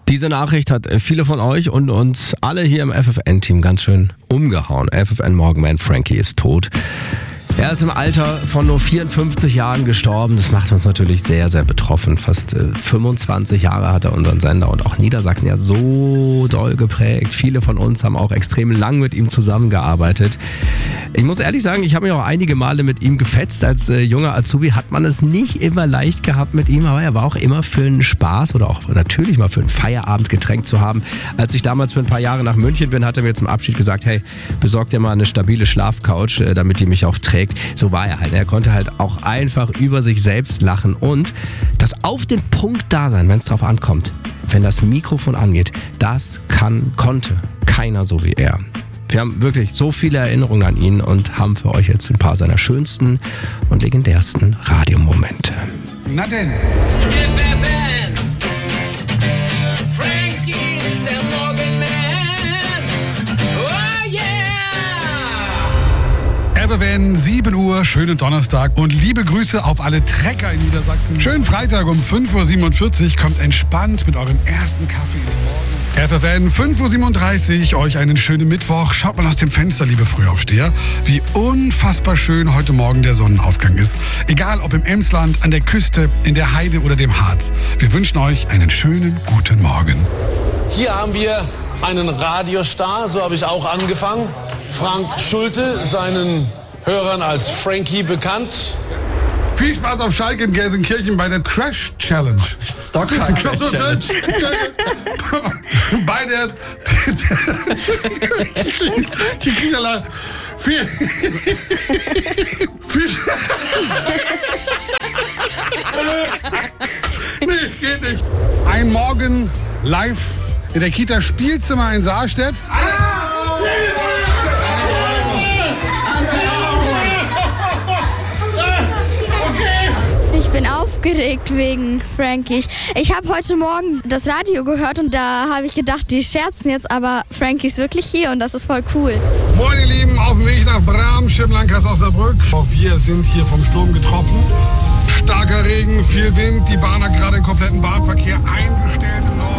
Diese Nachricht hat viele von euch und uns alle hier im FFN-Team ganz schön umgehauen. FFN-Morgenman Frankie ist tot. Er ist im Alter von nur 54 Jahren gestorben. Das macht uns natürlich sehr, sehr betroffen. Fast 25 Jahre hat er unseren Sender und auch Niedersachsen ja so doll geprägt. Viele von uns haben auch extrem lang mit ihm zusammengearbeitet. Ich muss ehrlich sagen, ich habe mich auch einige Male mit ihm gefetzt. Als junger Azubi hat man es nicht immer leicht gehabt mit ihm, aber er war auch immer für einen Spaß oder auch natürlich mal für ein Feierabendgetränk zu haben. Als ich damals für ein paar Jahre nach München bin, hat er mir zum Abschied gesagt, hey, besorg dir mal eine stabile Schlafcouch, damit die mich auch trägt. So war er halt. Er konnte halt auch einfach über sich selbst lachen und das auf den Punkt da sein, wenn es drauf ankommt. Wenn das Mikrofon angeht, das konnte keiner so wie er. Wir haben wirklich so viele Erinnerungen an ihn und haben für euch jetzt ein paar seiner schönsten und legendärsten Radiomomente. Na denn. FFN. Frankie ist der Morgenman. Oh yeah. FFN, 7 Uhr, schönen Donnerstag und liebe Grüße auf alle Trecker in Niedersachsen. Schönen Freitag um 5.47 Uhr, kommt entspannt mit eurem ersten Kaffee in den Morgen. FFN, 5.37 Uhr, euch einen schönen Mittwoch. Schaut mal aus dem Fenster, liebe Frühaufsteher, wie unfassbar schön heute Morgen der Sonnenaufgang ist. Egal ob im Emsland, an der Küste, in der Heide oder dem Harz. Wir wünschen euch einen schönen guten Morgen. Hier haben wir einen Radiostar, so habe ich auch angefangen. Frank Schulte, seinen Hörern als Frankie bekannt. Viel Spaß auf Schalke in Gelsenkirchen bei der Crash Challenge. Stockholm Crash Challenge. Bei der... Die kriegen alle... Viel... Nee, geht nicht. Ein Morgen live in der Kita Spielzimmer in Saarstedt. Ich bin aufgeregt wegen Frankie. Ich habe heute Morgen das Radio gehört und da habe ich gedacht, die scherzen jetzt, aber Frankie ist wirklich hier und das ist voll cool. Moin ihr Lieben, auf dem Weg nach Bramschirm, Landkreis Osnabrück. Auch wir sind hier vom Sturm getroffen. Starker Regen, viel Wind, die Bahn hat gerade den kompletten Bahnverkehr eingestellt im Norden.